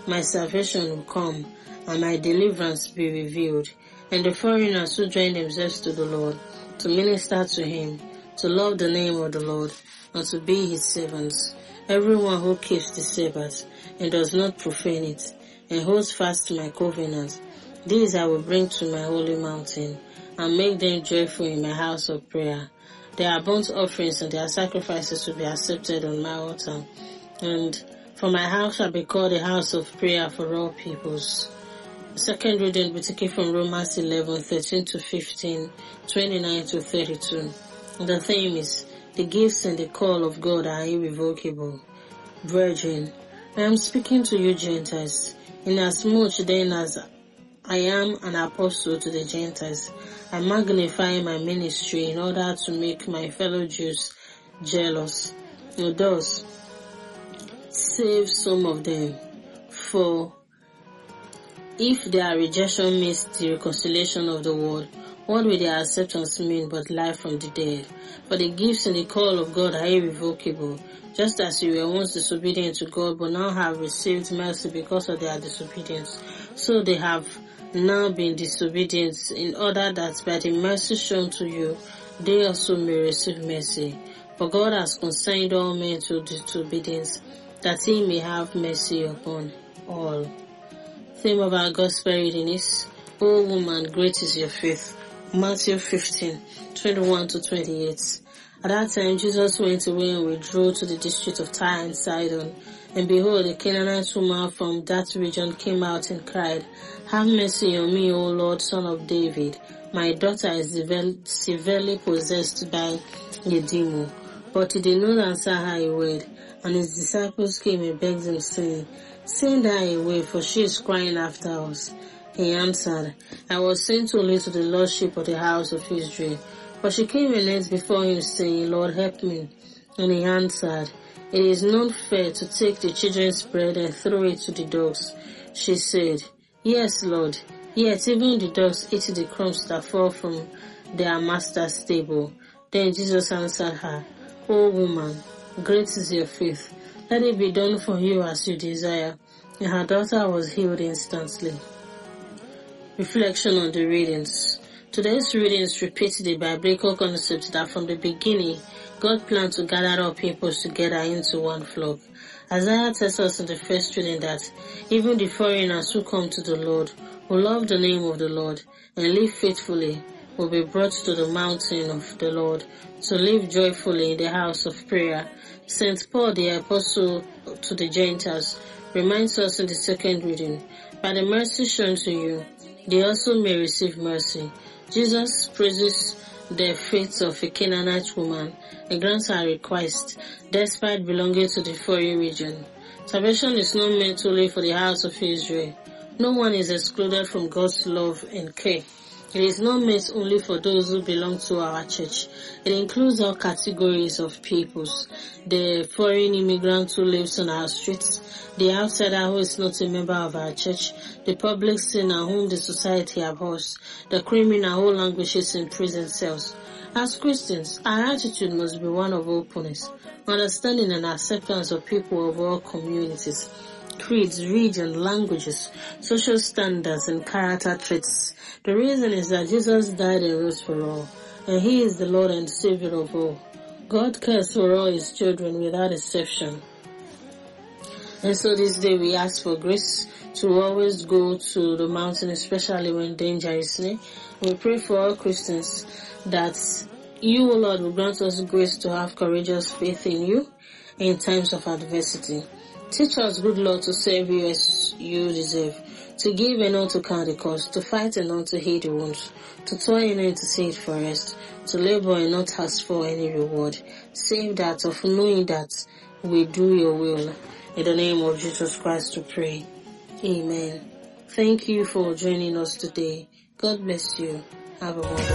my salvation will come, and my deliverance be revealed. And the foreigners who join themselves to the Lord, to minister to him, to love the name of the Lord, and to be his servants. Everyone who keeps the Sabbath, and does not profane it, and holds fast to my covenant, these I will bring to my holy mountain, and make them joyful in my house of prayer. Their burnt offerings and their sacrifices will be accepted on my altar, and for my house shall be called a house of prayer for all peoples. The second reading will be taken from Romans 11:13 to 15, 29 to 32. The theme is, the gifts and the call of God are irrevocable. Brethren, I am speaking to you Gentiles, inasmuch then as I am an apostle to the Gentiles, I magnify my ministry in order to make my fellow Jews jealous, and thus save some of them. For if their rejection means the reconciliation of the world, what will their acceptance mean but life from the dead? For the gifts and the call of God are irrevocable, just as you were once disobedient to God, but now have received mercy because of their disobedience. So they have now been disobedient, in order that by the mercy shown to you, they also may receive mercy. For God has consigned all men to disobedience, that he may have mercy upon all. Theme of our gospel reading is, O woman, great is your faith. Matthew 15:21 to 28. At that time Jesus went away and withdrew to the district of Tyre and Sidon. And behold, a Canaanite woman from that region came out and cried, Have mercy on me, O Lord, Son of David. My daughter is severely possessed by a demon. But he did not answer her a word. And his disciples came and begged him, saying, Send her away, for she is crying after us. He answered, I was sent only to the lordship of the house of Israel. But she came and knelt before him, saying, Lord, help me. And he answered, It is not fair to take the children's bread and throw it to the dogs. She said, Yes, Lord, yet even the dogs eat the crumbs that fall from their master's table. Then Jesus answered her, O woman, great is your faith. Let it be done for you as you desire. And her daughter was healed instantly. Reflection on the readings. Today's readings repeat the biblical concept that from the beginning, God planned to gather all peoples together into one flock. Isaiah tells us in the first reading that even the foreigners who come to the Lord, who love the name of the Lord and live faithfully, will be brought to the mountain of the Lord to live joyfully in the house of prayer. St. Paul, the apostle to the Gentiles, reminds us in the second reading, by the mercy shown to you, they also may receive mercy. Jesus praises the faith of a Canaanite woman and grants her request, despite belonging to the foreign region. Salvation is not meant only for the house of Israel. No one is excluded from God's love and care. It is not meant only for those who belong to our church. It includes all categories of peoples. The foreign immigrant who lives on our streets, the outsider who is not a member of our church, the public sinner whom the society abhors, the criminal who languishes in prison cells. As Christians, our attitude must be one of openness, understanding and acceptance of people of all communities, creeds, region, languages, social standards, and character traits. The reason is that Jesus died and rose for all, and he is the Lord and Savior of all. God cares for all his children without exception. And so this day we ask for grace to always go to the mountain, especially when danger is near. We pray for all Christians that you, O Lord, will grant us grace to have courageous faith in you in times of adversity. Teach us, good Lord, to serve you as you deserve, to give and not to count the cost, to fight and not to hate the wounds, to toil and not to see it for rest, to labor and not ask for any reward, save that of knowing that we do your will. In the name of Jesus Christ to pray. Amen. Thank you for joining us today. God bless you. Have a wonderful day.